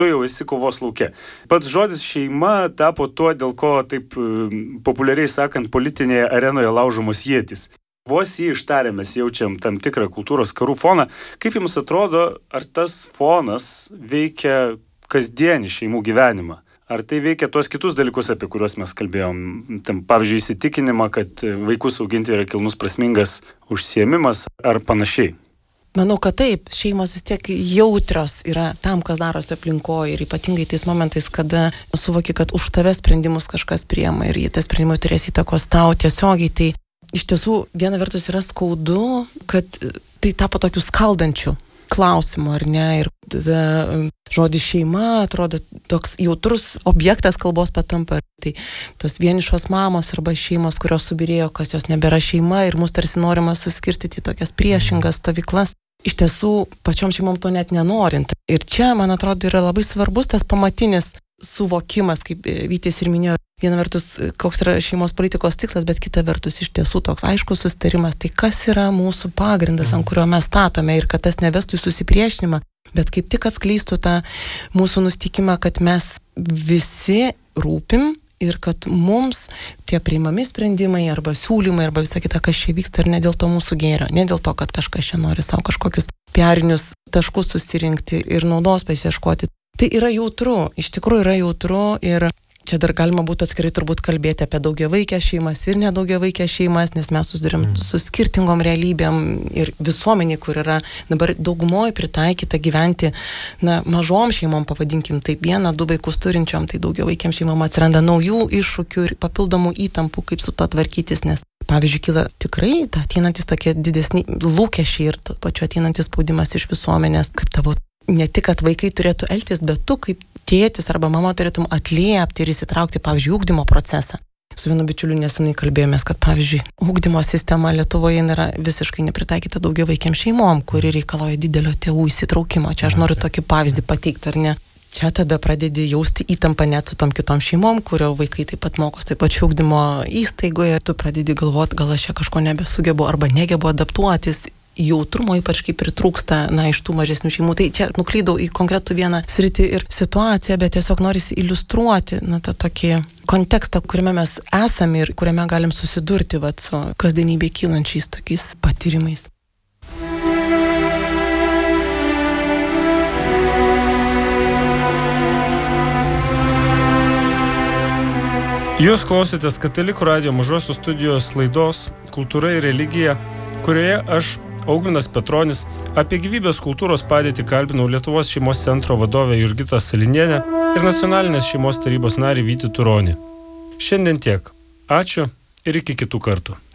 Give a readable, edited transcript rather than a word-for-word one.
tu jau esi kovos lauke. Pats žodis šeima tapo tuo, dėl ko taip populiariai sakant politinėje arenoje laužomos ietis. Vos jį ištarę mes jaučiam tam tikrą kultūros karų foną. Kaip jums atrodo, ar tas fonas veikia kasdienį šeimų gyvenimą? Ar tai veikia tuos kitus dalykus, apie kuriuos mes kalbėjom? Tam, pavyzdžiui, įsitikinimą, kad vaikus auginti yra kilnus prasmingas užsiėmimas ar panašiai? Manau, kad taip, šeimos vis tiek jautrios yra tam, kas darosi aplinkoje ir ypatingai tais momentais, kada suvoki, kad už tave sprendimus kažkas priema ir tie sprendimai turės įtakos tau tiesiogiai. Tai iš tiesų viena vertus yra skaudu, kad tai tapo tokiu skaldančiu klausimu, ar ne? Ir tada žodis šeima atrodo toks jautrus objektas kalbos patampa. Tai tos vienišos mamos arba šeimos, kurios subirėjo, kas jos nebėra šeima ir mus tarsi norima suskirstyti į tokias priešingas stovyklas. Iš tiesų, pačiom šeimom to net nenorint. Ir čia, man atrodo, yra labai svarbus tas pamatinis suvokimas, kaip Vytis ir minėjo, viena vertus, koks yra šeimos politikos tikslas, bet kita vertus iš tiesų toks aiškus susitarimas, tai kas yra mūsų pagrindas, ant kurio mes statome ir kad tas nevestų į susipriešinimą, bet kaip tik atskleistų tą mūsų nusiteikimą, kad mes visi rūpim ir kad mums tie priimami sprendimai arba siūlymai arba visa kita, kas čia vyksta, ir ne dėl to mūsų gėrio, ne dėl to, kad kažkas čia nori savo kažkokius piarinius taškus susirinkti ir naudos pasiieškoti. Tai yra jautru, iš tikrųjų yra jautru ir čia dar galima būtų atskirai turbūt kalbėti apie daugiavaikės šeimas ir nedaugiavaikės šeimas, nes mes susidurėm su skirtingom realybėm ir visuomenė, kur yra dabar daugumoje pritaikyta gyventi mažom šeimom, pavadinkim taip, 1-2 vaikus turinčiom, tai daugiavaikėm šeimom atsiranda naujų iššūkių ir papildomų įtampų, kaip su to tvarkytis, nes pavyzdžiui, kyla tikrai ateinantis tokie didesni lūkesčiai ir pačiu ateinantis spaudimas iš visuomenės, kaip tavo ne tik, kad vaikai turėtų elgtis, bet tu kaip tėtis arba mama turėtum atliepti ir įsitraukti, pavyzdžiui, ugdymo procesą. Su vienu bičiuliu nesenai kalbėjomės, kad, pavyzdžiui, ugdymo sistema Lietuvoje yra visiškai nepritaikyta daugiavaikiam šeimom, kuri reikalauja didelio tėvų įsitraukimo. Čia aš noriu tokį pavyzdį pateikti, ar ne? Čia tada pradedi jausti įtampą net su tom kitom šeimom, kurio vaikai taip pat mokosi taip pat ugdymo įstaigoje ir tu pradedi galvoti, gal aš čia kažko nebesugebu arba negebu adaptuotis. Jautrumo ypač kaip pritrūksta iš tų mažesnių šeimų. Tai čia nuklydau į konkretų vieną sritį ir situaciją, bet tiesiog norisi iliustruoti tą tokį kontekstą, kuriame mes esame ir kuriame galim susidurti su kasdienybėje kylančiais tokiais patyrimais. Jūs klausėtės Katalikų radijo Mažosios studijos laidos Kultūra ir religija, kurioje aš, Augminas Petronis, apie gyvybės kultūros padėtį kalbinau Lietuvos šeimos centro vadovę Jurgitą Salinienę ir nacionalinės šeimos tarybos narį Vytį Turonį. Šiandien tiek. Ačiū ir iki kitų kartų.